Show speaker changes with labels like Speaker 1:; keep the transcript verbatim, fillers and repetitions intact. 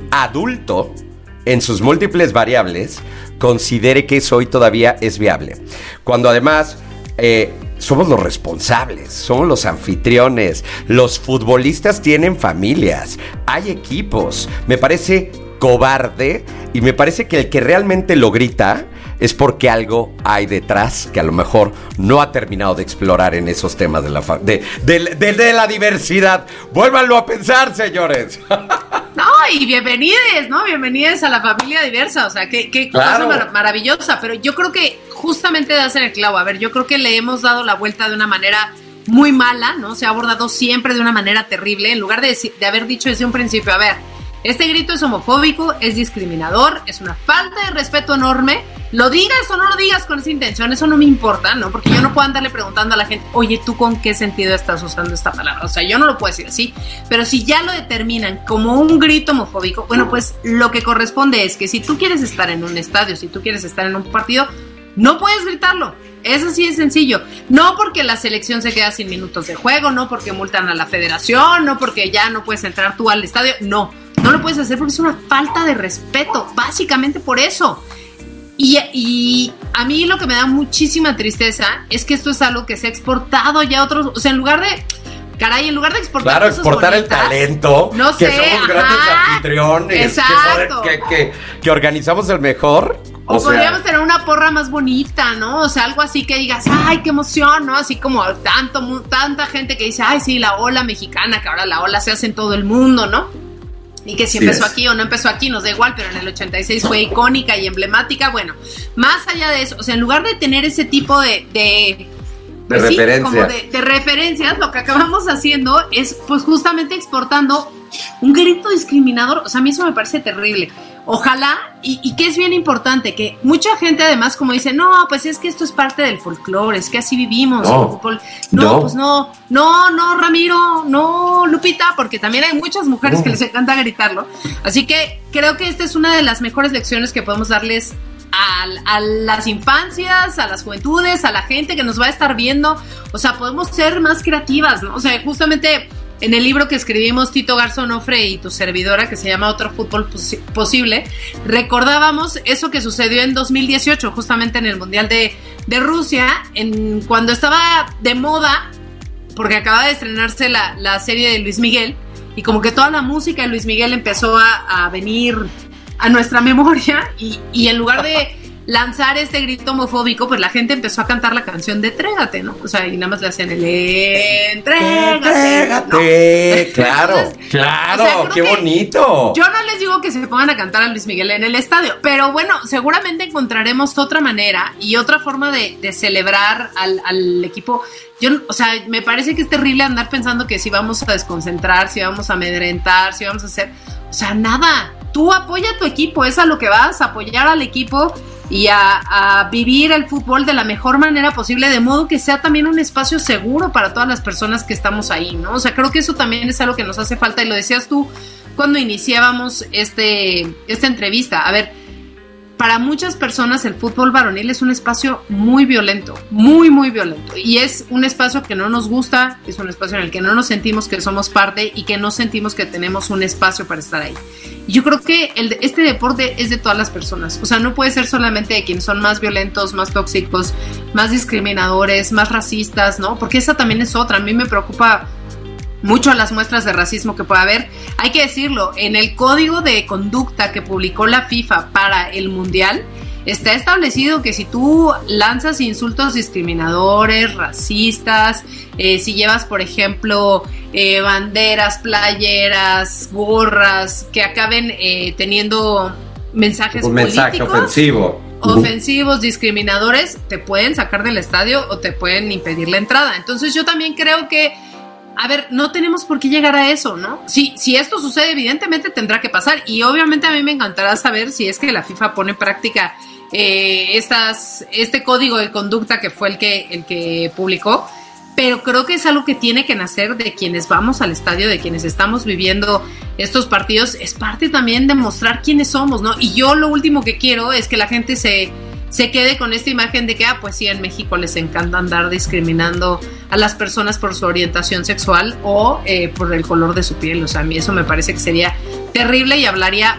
Speaker 1: adulto, en sus múltiples variables, considere que eso hoy todavía es viable. Cuando además eh, somos los responsables, somos los anfitriones, los futbolistas tienen familias, hay equipos. Me parece cobarde y me parece que el que realmente lo grita es porque algo hay detrás que a lo mejor no ha terminado de explorar en esos temas de la, fa- de, de, de, de la diversidad. Vuélvanlo a pensar, señores.
Speaker 2: No, y bienvenides, ¿no? Bienvenides a la familia diversa, o sea, qué, qué
Speaker 1: Claro.
Speaker 2: cosa mar- maravillosa, pero yo creo que justamente das en el clavo. A ver, yo creo que le hemos dado la vuelta de una manera muy mala, ¿no? Se ha abordado siempre de una manera terrible, en lugar de, deci- de haber dicho desde un principio, a ver, este grito es homofóbico, es discriminador, es una falta de respeto enorme. Lo digas o no lo digas con esa intención, eso no me importa, ¿no? Porque yo no puedo andarle preguntando a la gente, oye, ¿tú con qué sentido estás usando esta palabra? O sea, yo no lo puedo decir así. Pero si ya lo determinan como un grito homofóbico, bueno, pues lo que corresponde es que si tú quieres estar en un estadio, si tú quieres estar en un partido, no puedes gritarlo. Es así de sencillo. No porque la selección se queda sin minutos de juego, no porque multan a la federación, no porque ya no puedes entrar tú al estadio, no. No lo puedes hacer porque es una falta de respeto, básicamente por eso. Y, y a mí lo que me da muchísima tristeza es que esto es algo que se ha exportado ya a otros, o sea, en lugar de, caray, en lugar de exportar
Speaker 1: Claro,
Speaker 2: cosas
Speaker 1: exportar
Speaker 2: bonitas,
Speaker 1: el talento,
Speaker 2: no
Speaker 1: que
Speaker 2: sé,
Speaker 1: somos grandes
Speaker 2: ajá,
Speaker 1: anfitriones,
Speaker 2: exacto.
Speaker 1: que, que, que, que organizamos el mejor.
Speaker 2: O,
Speaker 1: o
Speaker 2: podríamos
Speaker 1: sea,
Speaker 2: tener una porra más bonita, ¿no? O sea, algo así que digas, ay, qué emoción, ¿no? Así como tanto, mu- tanta gente que dice, ay, sí, la ola mexicana, que ahora la ola se hace en todo el mundo, ¿no? Y que si
Speaker 1: Sí
Speaker 2: empezó
Speaker 1: es.
Speaker 2: aquí o no empezó aquí, nos da igual, pero en el ochenta y seis fue icónica y emblemática. Bueno, más allá de eso, o sea, en lugar de tener ese tipo de... de
Speaker 1: De
Speaker 2: sí,
Speaker 1: referencia.
Speaker 2: como de, de referencias, lo que acabamos haciendo es pues justamente exportando un grito discriminador. O sea, a mí eso me parece terrible. Ojalá, y, y que es bien importante, que mucha gente además como dice, no, pues es que esto es parte del folclore, es que así vivimos.
Speaker 1: No,
Speaker 2: el fútbol. No,
Speaker 1: no.
Speaker 2: pues no, no, no, Ramiro, no, Lupita, porque también hay muchas mujeres
Speaker 1: No.
Speaker 2: que les encanta gritarlo. Así que creo que esta es una de las mejores lecciones que podemos darles a, a las infancias, a las juventudes, a la gente que nos va a estar viendo. O sea, podemos ser más creativas, ¿no? O sea, justamente en el libro que escribimos Tito Garzón Ofre y tu servidora, que se llama Otro Fútbol Posi- Posible, recordábamos eso que sucedió en dos mil dieciocho, justamente en el Mundial de, de Rusia, en, cuando estaba de moda, porque acaba de estrenarse la, la serie de Luis Miguel, y como que toda la música de Luis Miguel empezó a, a venir a nuestra memoria, y, y en lugar de lanzar este grito homofóbico, pues la gente empezó a cantar la canción de Entrégate, ¿no? O sea, y nada más le hacían el Entrégate,
Speaker 1: Entrégate,
Speaker 2: ¿no?
Speaker 1: claro,
Speaker 2: Entonces,
Speaker 1: claro,
Speaker 2: o sea, creo
Speaker 1: qué
Speaker 2: que
Speaker 1: bonito.
Speaker 2: yo no les digo que se pongan a cantar a Luis Miguel en el estadio, pero bueno, seguramente encontraremos otra manera y otra forma de, de celebrar al, al equipo. Yo, o sea, me parece que es terrible andar pensando que si vamos a desconcentrar, si vamos a amedrentar, si vamos a hacer, o sea, nada. Tú apoya a tu equipo, es a lo que vas, a apoyar al equipo y a, a vivir el fútbol de la mejor manera posible, de modo que sea también un espacio seguro para todas las personas que estamos ahí, ¿no? O sea, creo que eso también es algo que nos hace falta, y lo decías tú cuando iniciábamos este, esta entrevista. A ver, para muchas personas el fútbol varonil es un espacio muy violento, muy, muy violento. Y es un espacio que no nos gusta, es un espacio en el que no nos sentimos que somos parte y que no sentimos que tenemos un espacio para estar ahí. Y yo creo que el, este deporte es de todas las personas. O sea, no puede ser solamente de quienes son más violentos, más tóxicos, más discriminadores, más racistas, ¿no? Porque esa también es otra. A mí me preocupa mucho las muestras de racismo que pueda haber. Hay que decirlo, en el código de conducta que publicó la FIFA para el Mundial, está establecido que si tú lanzas insultos discriminadores, racistas, eh, si llevas, por ejemplo, eh, banderas, playeras, gorras, que acaben eh, teniendo mensajes
Speaker 1: Un
Speaker 2: políticos,
Speaker 1: mensaje ofensivo.
Speaker 2: ofensivos, discriminadores, te pueden sacar del estadio o te pueden impedir la entrada. Entonces yo también creo que, a ver, no tenemos por qué llegar a eso, ¿no? Si, si esto sucede, evidentemente tendrá que pasar, y obviamente a mí me encantará saber si es que la FIFA pone en práctica eh, estas, este código de conducta que fue el que, el que publicó, pero creo que es algo que tiene que nacer de quienes vamos al estadio, de quienes estamos viviendo estos partidos. Es parte también de mostrar quiénes somos, ¿no? Y yo lo último que quiero es que la gente se... se quede con esta imagen de que, ah, pues sí, en México les encanta andar discriminando a las personas por su orientación sexual o eh, por el color de su piel. O sea, a mí eso me parece que sería terrible y hablaría